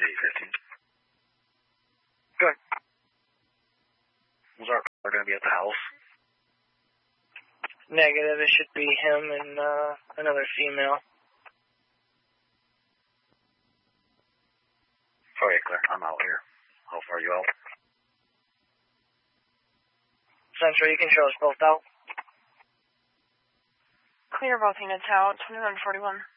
8:15. Good. Was our caller going to be at the house? Negative. It should be him and another female. Okay, clear. I'm out here. How far are you out? Central, you can show us both out. Clear both units out, 2141.